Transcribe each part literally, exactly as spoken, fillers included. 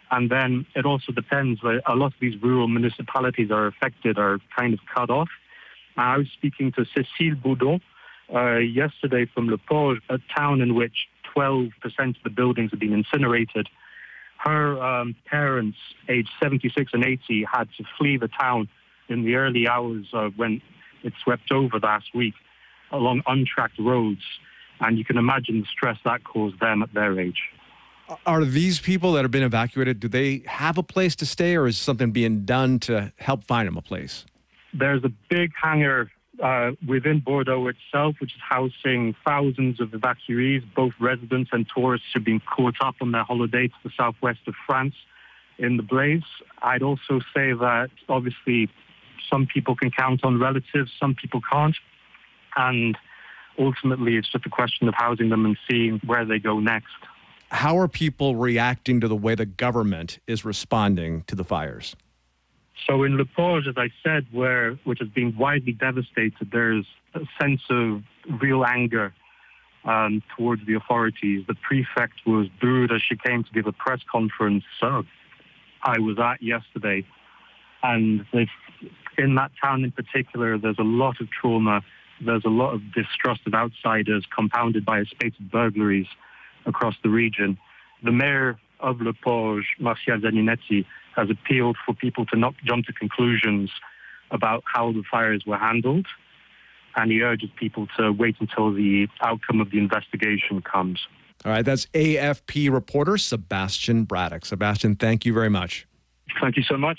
And then it also depends. A lot of these rural municipalities are affected, are kind of cut off. I was speaking to Cécile Boudon uh, yesterday from Le Porge, a town in which twelve percent of the buildings have been incinerated. Her um, parents, aged seventy-six and eighty, had to flee the town in the early hours uh, when it swept over last week along untracked roads. And you can imagine the stress that caused them at their age. Are these people that have been evacuated, do they have a place to stay, or is something being done to help find them a place? There's a big hangar uh, within Bordeaux itself, which is housing thousands of evacuees, both residents and tourists who've been caught up on their holiday to the southwest of France in the blaze. I'd also say that obviously some people can count on relatives, some people can't. And ultimately, it's just a question of housing them and seeing where they go next. How are people reacting to the way the government is responding to the fires? So in Le Porge, as I said, where which has been widely devastated, there's a sense of real anger um, towards the authorities. The prefect was booed as she came to give a press conference uh, I was at yesterday. And in that town in particular, there's a lot of trauma. There's a lot of distrust of outsiders, compounded by a spate of burglaries across the region. The mayor of Le Porge, Martial Zaninetti, has appealed for people to not jump to conclusions about how the fires were handled, and he urges people to wait until the outcome of the investigation comes. All right, that's A F P reporter Sebastian Braddock. Sebastian, thank you very much. Thank you so much.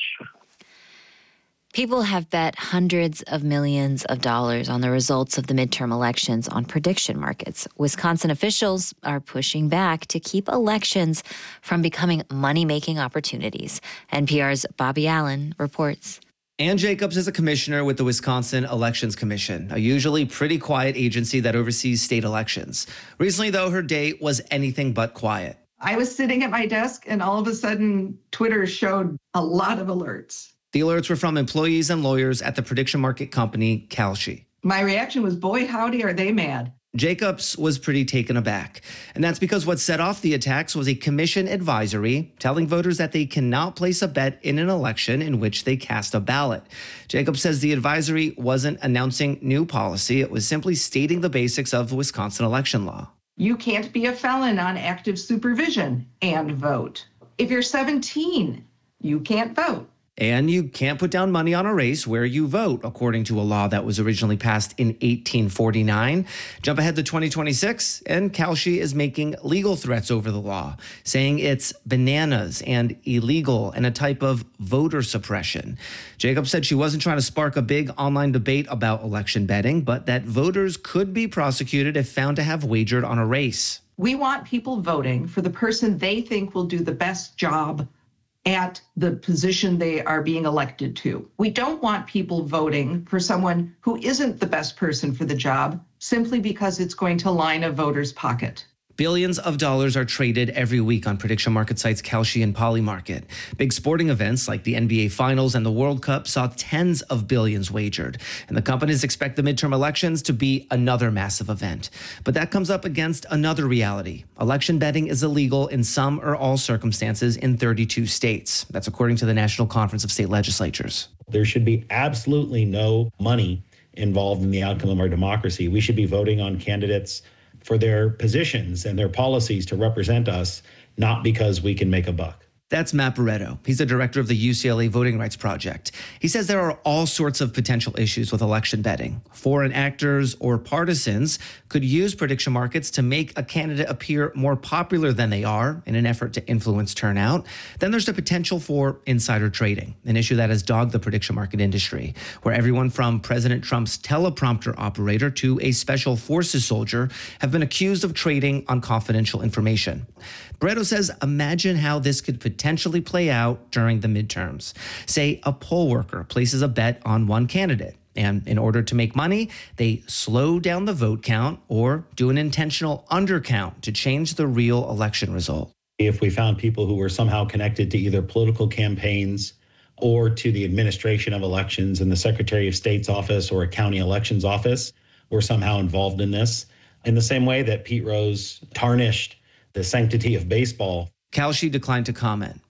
People have bet hundreds of millions of dollars on the results of the midterm elections on prediction markets. Wisconsin officials are pushing back to keep elections from becoming money-making opportunities. N P R's Bobby Allen reports. Ann Jacobs is a commissioner with the Wisconsin Elections Commission, a usually pretty quiet agency that oversees state elections. Recently, though, her day was anything but quiet. I was sitting at my desk, and all of a sudden, Twitter showed a lot of alerts. The alerts were from employees and lawyers at the prediction market company Kalshi. My reaction was, boy, howdy, are they mad. Jacobs was pretty taken aback. And that's because what set off the attacks was a commission advisory telling voters that they cannot place a bet in an election in which they cast a ballot. Jacobs says the advisory wasn't announcing new policy. It was simply stating the basics of Wisconsin election law. You can't be a felon on active supervision and vote. If you're seventeen, you can't vote. And you can't put down money on a race where you vote, according to a law that was originally passed in eighteen forty-nine. Jump ahead to twenty twenty-six, and Kalshi is making legal threats over the law, saying it's bananas and illegal and a type of voter suppression. Jacobs said she wasn't trying to spark a big online debate about election betting, but that voters could be prosecuted if found to have wagered on a race. We want people voting for the person they think will do the best job at the position they are being elected to. We don't want people voting for someone who isn't the best person for the job simply because it's going to line a voter's pocket. Billions of dollars are traded every week on prediction market sites Kalshi and Polymarket. Big sporting events like the N B A Finals and the World Cup saw tens of billions wagered. And the companies expect the midterm elections to be another massive event. But that comes up against another reality. Election betting is illegal in some or all circumstances in thirty-two states. That's according to the National Conference of State Legislatures. There should be absolutely no money involved in the outcome of our democracy. We should be voting on candidates for their positions and their policies to represent us, not because we can make a buck. That's Matt Barretto. He's the director of the U C L A Voting Rights Project. He says there are all sorts of potential issues with election betting. Foreign actors or partisans could use prediction markets to make a candidate appear more popular than they are in an effort to influence turnout. Then there's the potential for insider trading, an issue that has dogged the prediction market industry, where everyone from President Trump's teleprompter operator to a special forces soldier have been accused of trading on confidential information. Barretto says, imagine how this could potentially play out during the midterms. Say a poll worker places a bet on one candidate, and in order to make money, they slow down the vote count or do an intentional undercount to change the real election result. If we found people who were somehow connected to either political campaigns or to the administration of elections in the Secretary of State's office or a county elections office were somehow involved in this, in the same way that Pete Rose tarnished the sanctity of baseball. Kalshi declined to comment,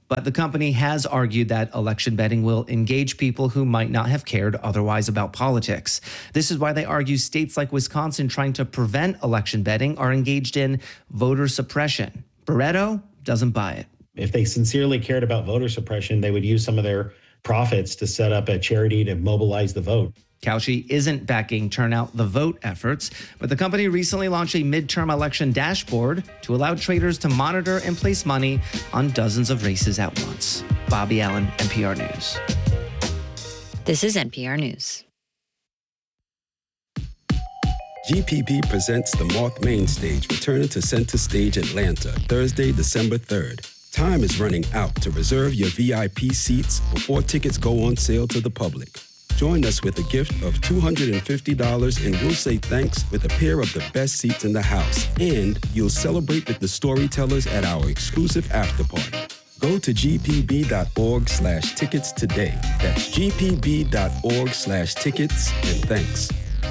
But the company has argued that election betting will engage people who might not have cared otherwise about politics. This is why they argue states like Wisconsin trying to prevent election betting are engaged in voter suppression. Barreto doesn't buy it. If they sincerely cared about voter suppression, they would use some of their profits to set up a charity to mobilize the vote. Cauchy isn't backing Turn Out the Vote efforts, but the company recently launched a midterm election dashboard to allow traders to monitor and place money on dozens of races at once. Bobby Allen, N P R News. This is N P R News. G P B presents the Moth Main Stage, returning to Center Stage Atlanta, Thursday, December third. Time is running out to reserve your V I P seats before tickets go on sale to the public. Join us with a gift of two hundred fifty dollars and we'll say thanks with a pair of the best seats in the house. And you'll celebrate with the storytellers at our exclusive after party. Go to gpb.org slash tickets today. That's gpb.org slash tickets and thanks.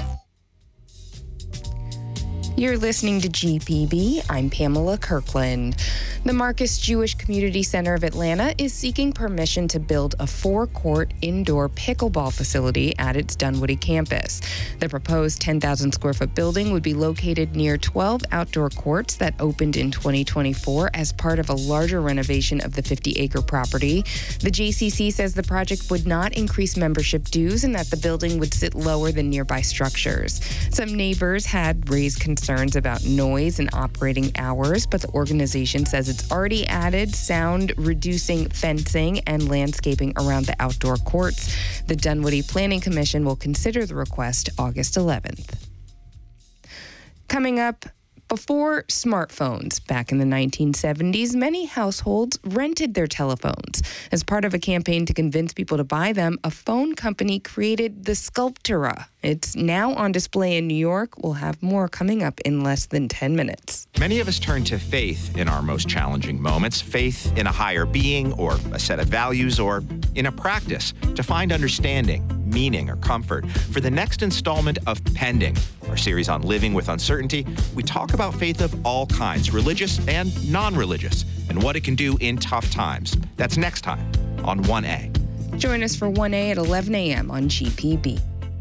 You're listening to G P B. I'm Pamela Kirkland. The Marcus Jewish Community Center of Atlanta is seeking permission to build a four-court indoor pickleball facility at its Dunwoody campus. The proposed ten thousand square foot building would be located near twelve outdoor courts that opened in twenty twenty-four as part of a larger renovation of the fifty acre property. The J C C says the project would not increase membership dues and that the building would sit lower than nearby structures. Some neighbors had raised concerns Concerns about noise and operating hours, but the organization says it's already added sound reducing fencing and landscaping around the outdoor courts. The Dunwoody Planning Commission will consider the request August eleventh. Coming up, before smartphones back in the nineteen seventies, many households rented their telephones. As part of a campaign to convince people to buy them, a phone company created the Sculptura. It's now on display in New York. We'll have more coming up in less than ten minutes. Many of us turn to faith in our most challenging moments, faith in a higher being or a set of values or in a practice to find understanding, meaning, or comfort. For the next installment of Pending, our series on living with uncertainty, we talk about faith of all kinds, religious and non-religious, and what it can do in tough times. That's next time on one A. Join us for one A at eleven a.m. on G P B.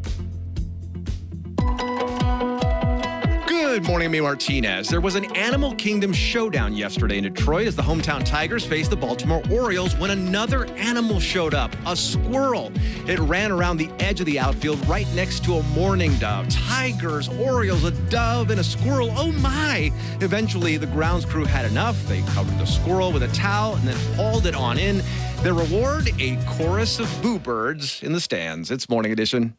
Good morning, I'm Martinez. There was an Animal Kingdom showdown yesterday in Detroit as the hometown Tigers faced the Baltimore Orioles when another animal showed up, a squirrel. It ran around the edge of the outfield right next to a mourning dove. Tigers, Orioles, a dove, and a squirrel. Oh my! Eventually, the grounds crew had enough. They covered the squirrel with a towel and then hauled it on in. The reward, a chorus of boo birds in the stands. It's Morning Edition.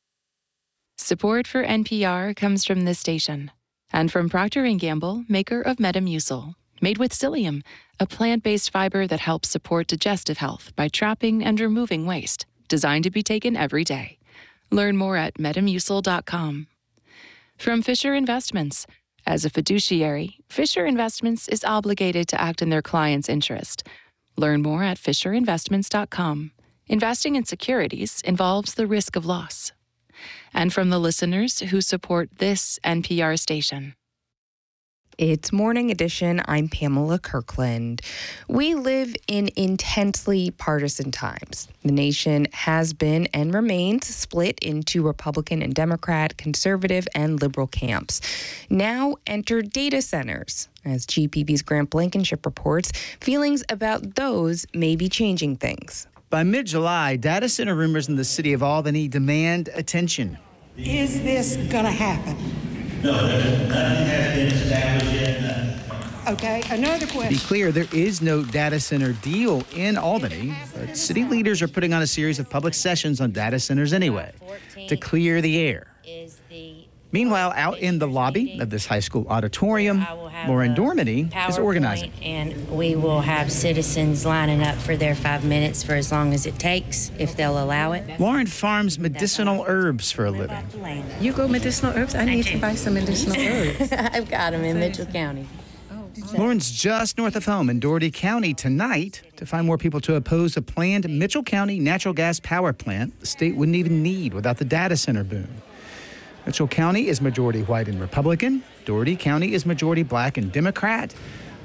Support for N P R comes from this station and from Procter and Gamble, maker of Metamucil, made with psyllium, a plant-based fiber that helps support digestive health by trapping and removing waste, designed to be taken every day. Learn more at metamucil dot com. From Fisher Investments. As a fiduciary, Fisher Investments is obligated to act in their client's interest. Learn more at fisher investments dot com. Investing in securities involves the risk of loss. And from the listeners who support this N P R station. It's Morning Edition. I'm Pamela Kirkland. We live in intensely partisan times. The nation has been and remains split into Republican and Democrat, conservative and liberal camps. Now enter data centers. As G P B's Grant Blankenship reports, feelings about those may be changing things. By mid-July, data center rumors in the city of Albany demand attention. Is this going to happen? No, nothing has been established yet. Okay, another question. To be clear, there is no data center deal in Albany, but city leaders are putting on a series of public sessions on data centers anyway, to clear the air. Meanwhile, out in the lobby of this high school auditorium, Lauren Dormady is organizing. And we will have citizens lining up for their five minutes for as long as it takes, if they'll allow it. Lauren farms medicinal herbs for a living. You grow medicinal herbs? I need to buy some medicinal herbs. I've got them in Mitchell County. Lauren's just north of home in Dougherty County tonight to find more people to oppose a planned Mitchell County natural gas power plant the state wouldn't even need without the data center boom. Mitchell County is majority white and Republican. Dougherty County is majority black and Democrat.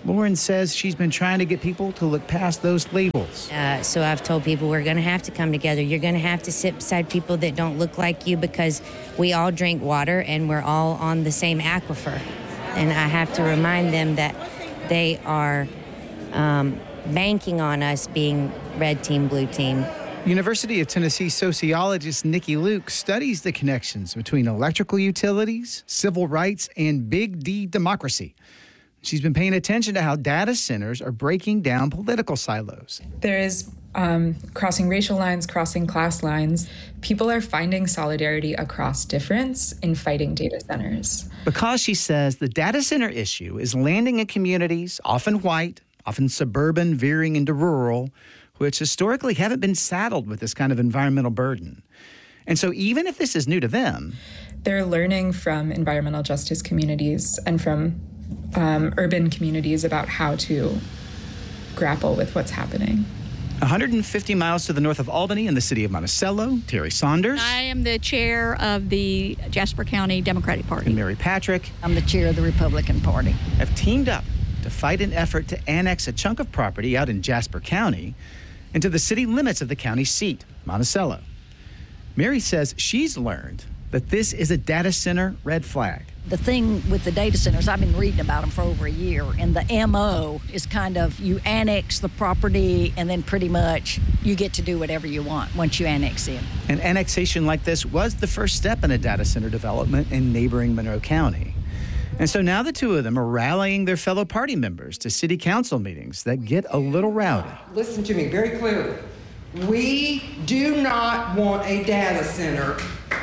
Lauren says she's been trying to get people to look past those labels. Uh, so I've told people we're going to have to come together. You're going to have to sit beside people that don't look like you because we all drink water and we're all on the same aquifer. And I have to remind them that they are um, banking on us being red team, blue team. University of Tennessee sociologist Nikki Luke studies the connections between electrical utilities, civil rights, and big D democracy. She's been paying attention to how data centers are breaking down political silos. There is um, crossing racial lines, crossing class lines. People are finding solidarity across difference in fighting data centers. Because, she says, the data center issue is landing in communities, often white, often suburban, veering into rural, which historically haven't been saddled with this kind of environmental burden. And so even if this is new to them, they're learning from environmental justice communities and from um, urban communities about how to grapple with what's happening. one hundred fifty miles to the north of Albany in the city of Monticello, Terry Saunders. I am the chair of the Jasper County Democratic Party. And Mary Patrick. I'm the chair of the Republican Party. Have teamed up to fight an effort to annex a chunk of property out in Jasper County into the city limits of the county seat, Monticello. Mary says she's learned that this is a data center red flag. The thing with the data centers, I've been reading about them for over a year, and the M O is kind of you annex the property and then pretty much you get to do whatever you want once you annex in. An annexation like this was the first step in a data center development in neighboring Monroe County. And so now the two of them are rallying their fellow party members to city council meetings that get a little rowdy. Listen to me very clearly. We do not want a data center.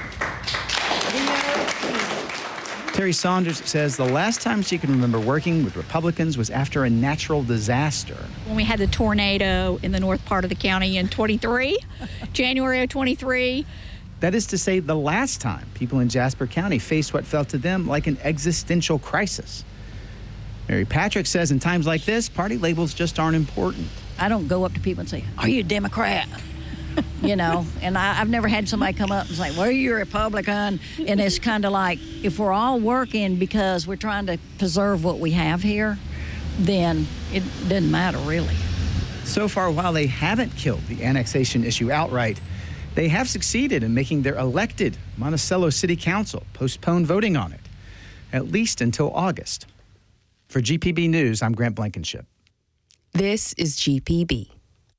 Terry Saunders says the last time she can remember working with Republicans was after a natural disaster. When we had the tornado in the north part of the county in twenty-three, January of twenty-three. That is to say, the last time people in Jasper County faced what felt to them like an existential crisis. Mary Patrick says in times like this, party labels just aren't important. I don't go up to people and say, "Are you a Democrat?" You know, and I, I've never had somebody come up and say, "Well, you're a Republican." And it's kind of like, if we're all working because we're trying to preserve what we have here, then it doesn't matter, really. So far, while they haven't killed the annexation issue outright, they have succeeded in making their elected Monticello City Council postpone voting on it, at least until August. For G P B News, I'm Grant Blankenship. This is G P B.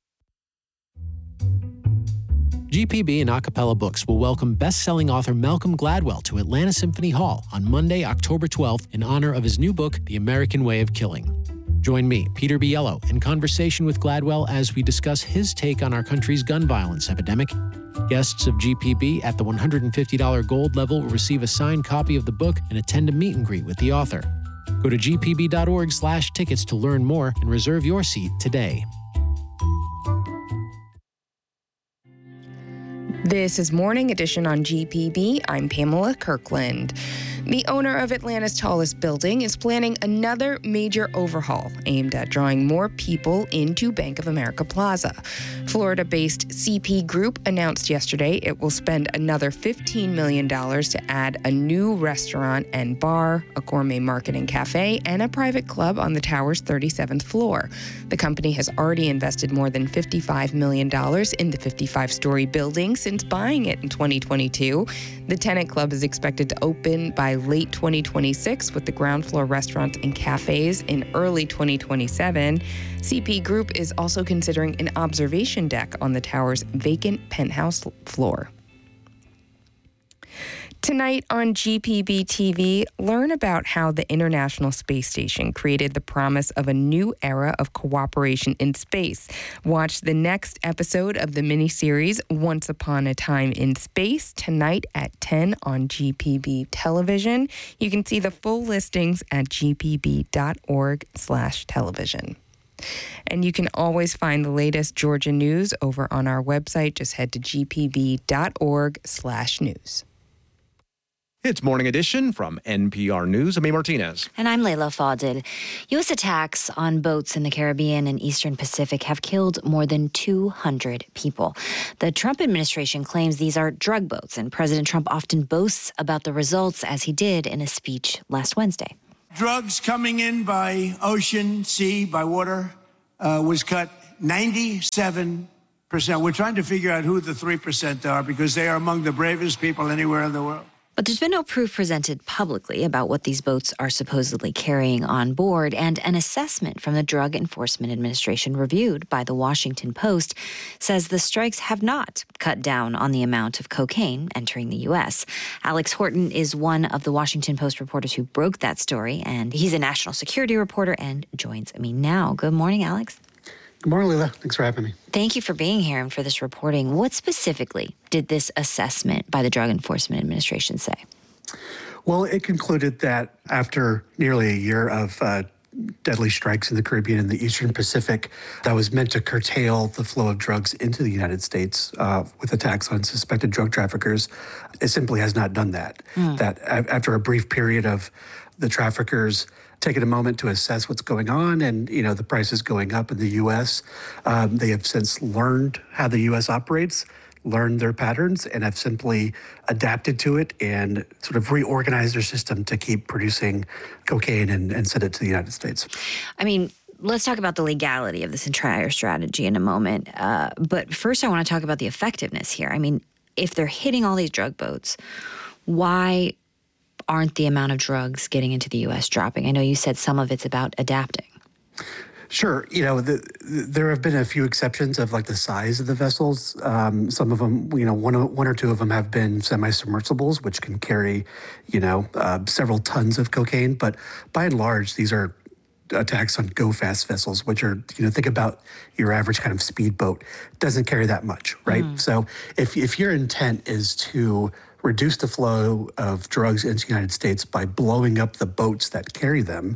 G P B and Acapella Books will welcome best-selling author Malcolm Gladwell to Atlanta Symphony Hall on Monday, October twelfth, in honor of his new book, The American Way of Killing. Join me, Peter Biello, in conversation with Gladwell as we discuss his take on our country's gun violence epidemic. Guests of G P B at the one hundred fifty dollars gold level will receive a signed copy of the book and attend a meet and greet with the author. Go to g p b dot org slash tickets to learn more and reserve your seat today. This is Morning Edition on G P B. I'm Pamela Kirkland. The owner of Atlanta's tallest building is planning another major overhaul aimed at drawing more people into Bank of America Plaza. Florida-based C P Group announced yesterday it will spend another fifteen million dollars to add a new restaurant and bar, a gourmet market and cafe, and a private club on the tower's thirty-seventh floor. The company has already invested more than fifty-five million dollars in the fifty-five-story building since buying it in twenty twenty-two. The tenant club is expected to open by late twenty twenty-six, with the ground floor restaurants and cafes in early twenty twenty-seven. C P Group is also considering an observation deck on the tower's vacant penthouse floor. Tonight on G P B T V, learn about how the International Space Station created the promise of a new era of cooperation in space. Watch the next episode of the miniseries Once Upon a Time in Space tonight at ten on G P B television. You can see the full listings at g p b dot org slash television. And you can always find the latest Georgia news over on our website. Just head to g p b dot org slash news. It's Morning Edition from N P R News. I'm A. Martinez. And I'm Layla Fadil. U S attacks on boats in the Caribbean and Eastern Pacific have killed more than two hundred people. The Trump administration claims these are drug boats, and President Trump often boasts about the results, as he did in a speech last Wednesday. Drugs coming in by ocean, sea, by water uh, was cut ninety-seven percent. We're trying to figure out who the three percent are because they are among the bravest people anywhere in the world. But there's been no proof presented publicly about what these boats are supposedly carrying on board, and an assessment from the Drug Enforcement Administration reviewed by the Washington Post says the strikes have not cut down on the amount of cocaine entering the U S. Alex Horton is one of the Washington Post reporters who broke that story, and he's a national security reporter and joins me now. Good morning, Alex. Good morning, Leila. Thanks for having me. Thank you for being here and for this reporting. What specifically did this assessment by the Drug Enforcement Administration say? Well, it concluded that after nearly a year of uh, deadly strikes in the Caribbean and the Eastern Pacific that was meant to curtail the flow of drugs into the United States uh, with attacks on suspected drug traffickers, it simply has not done that. Mm. That after a brief period of the traffickers taking a moment to assess what's going on and, you know, the prices going up in the U S. Um, they have since learned how the U S operates, learned their patterns, and have simply adapted to it and sort of reorganized their system to keep producing cocaine and, and send it to the United States. I mean, let's talk about the legality of this entire strategy in a moment. Uh, but first, I want to talk about the effectiveness here. I mean, if they're hitting all these drug boats, why aren't the amount of drugs getting into the U S dropping? I know you said some of it's about adapting. Sure. You know, the, the, there have been a few exceptions of like the size of the vessels. Um, some of them, you know, one, one or two of them have been semi-submersibles, which can carry, you know, uh, several tons of cocaine. But by and large, these are attacks on go-fast vessels, which are, you know, think about your average kind of speedboat. Doesn't carry that much, right? Mm. So if if your intent is to reduce the flow of drugs into the United States by blowing up the boats that carry them.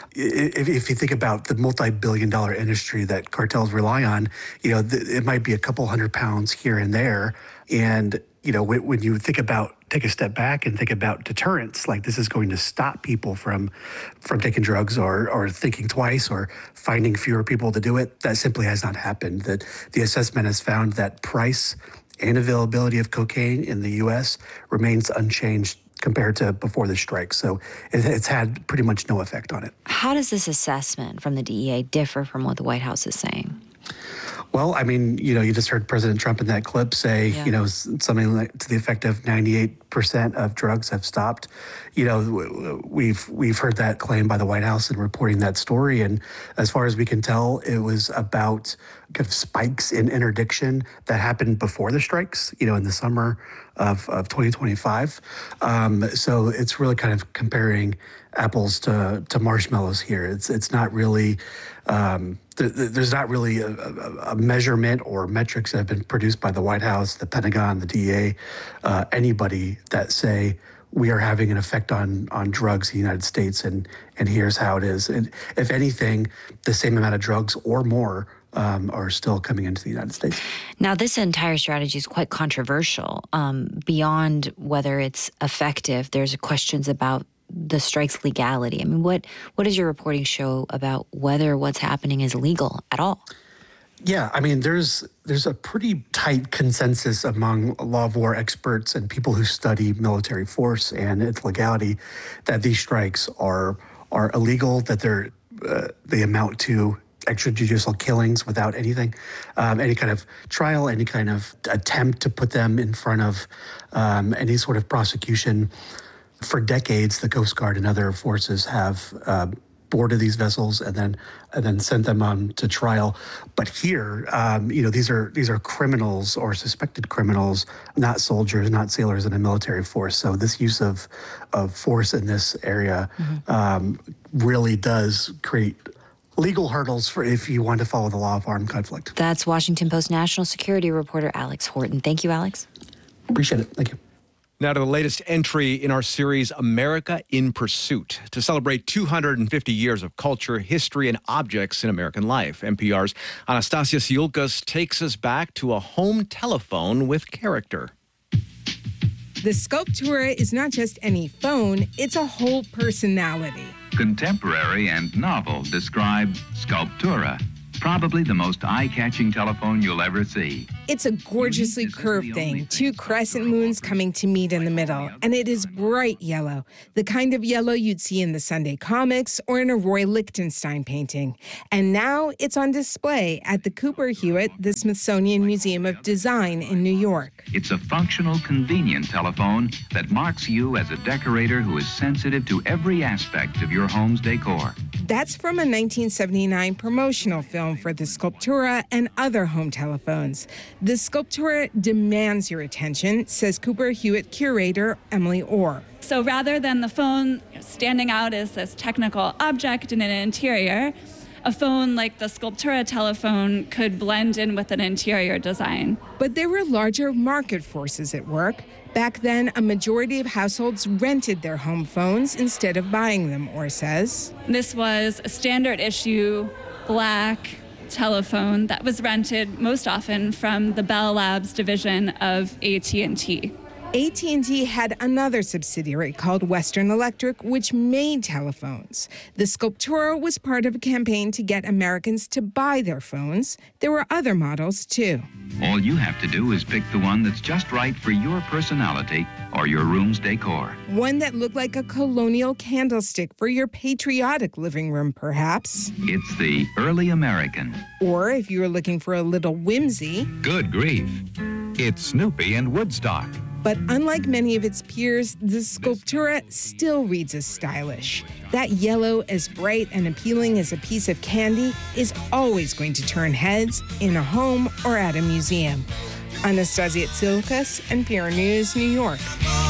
If, if you think about the multi-billion dollar industry that cartels rely on, you know, th- it might be a couple hundred pounds here and there. And, you know, when, when you think about, take a step back and think about deterrence, like this is going to stop people from from taking drugs or or thinking twice or finding fewer people to do it. That simply has not happened. That the assessment has found that price and availability of cocaine in the U S remains unchanged compared to before the strike. So it, it's had pretty much no effect on it. How does this assessment from the D E A differ from what the White House is saying? Well, I mean, you know, you just heard President Trump in that clip say, yeah. you know, something like to the effect of ninety-eight percent of drugs have stopped. You know, we've we've heard that claim by the White House in reporting that story. And as far as we can tell, it was about kind of spikes in interdiction that happened before the strikes, you know, in the summer of, of twenty twenty-five. Um, so it's really kind of comparing apples to, to marshmallows here. It's it's not really, um, th- th- there's not really a, a, a measurement or metrics that have been produced by the White House, the Pentagon, the D E A, uh, anybody that say we are having an effect on on drugs in the United States, and and here's how it is. And if anything, the same amount of drugs or more Um, are still coming into the United States. Now, this entire strategy is quite controversial. Um, beyond whether it's effective, there's questions about the strike's legality. I mean, what what does your reporting show about whether what's happening is legal at all? Yeah, I mean, there's there's a pretty tight consensus among law of war experts and people who study military force and its legality that these strikes are are illegal, that they're uh, they amount to extrajudicial killings without anything, um, any kind of trial, any kind of attempt to put them in front of um, any sort of prosecution. For decades, the Coast Guard and other forces have uh, boarded these vessels and then and then sent them on to trial. But here, um, you know, these are these are criminals or suspected criminals, not soldiers, not sailors in a military force. So this use of of force in this area mm-hmm. um, really does create legal hurdles for if you want to follow the law of armed conflict. That's Washington Post national security reporter Alex Horton. Thank you, Alex. Appreciate it. Thank you. Now to the latest entry in our series, America in Pursuit, to celebrate two hundred fifty years of culture, history, and objects in American life. N P R's Anastasia Siulkas takes us back to a home telephone with character. The Sculptura is not just any phone, it's a whole personality. Contemporary and novel describe Sculptura, probably the most eye-catching telephone you'll ever see. It's a gorgeously curved thing, two crescent moons coming to meet in the middle, and it is bright yellow, the kind of yellow you'd see in the Sunday comics or in a Roy Lichtenstein painting. And now it's on display at the Cooper Hewitt, the Smithsonian Museum of Design in New York. It's a functional, convenient telephone that marks you as a decorator who is sensitive to every aspect of your home's decor. That's from a nineteen seventy-nine promotional film for the Sculptura and other home telephones. The Sculptura demands your attention, says Cooper Hewitt curator Emily Orr. So rather than the phone standing out as this technical object in an interior, a phone like the Sculptura telephone could blend in with an interior design. But there were larger market forces at work. Back then, a majority of households rented their home phones instead of buying them, Orr says. This was a standard issue, black telephone that was rented most often from the Bell Labs division of A T and T. A T and T had another subsidiary called Western Electric, which made telephones. The Sculptura was part of a campaign to get Americans to buy their phones. There were other models, too. All you have to do is pick the one that's just right for your personality or your room's decor. One that looked like a colonial candlestick for your patriotic living room, perhaps. It's the early American. Or if you were looking for a little whimsy. Good grief. It's Snoopy and Woodstock. But unlike many of its peers, the Sculptura still reads as stylish. That yellow, as bright and appealing as a piece of candy, is always going to turn heads in a home or at a museum. Anastasia Tsilikas, N P R News, New York.